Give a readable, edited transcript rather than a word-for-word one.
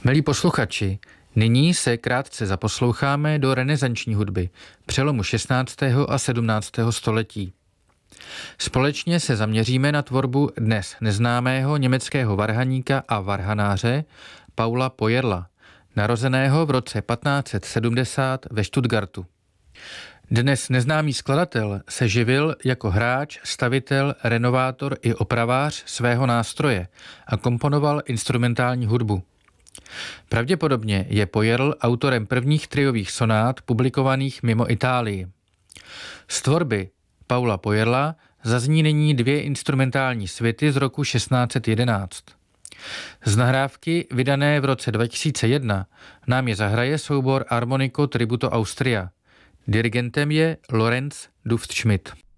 Milí posluchači, nyní se krátce zaposloucháme do renesanční hudby přelomu 16. a 17. století. Společně se zaměříme na tvorbu dnes neznámého německého varhaníka a varhanáře Paula Pojerla, narozeného v roce 1570 ve Stuttgartu. Dnes neznámý skladatel se živil jako hráč, stavitel, renovátor i opravář svého nástroje a komponoval instrumentální hudbu. Pravděpodobně je Pojerl autorem prvních triových sonát publikovaných mimo Itálii. Z tvorby Paula Pojerla zazní nyní 2 instrumentální světy z roku 1611. Z nahrávky, vydané v roce 2001, nám je zahraje soubor Armonico Tributo Austria. Dirigentem je Lorenz Duftschmidt.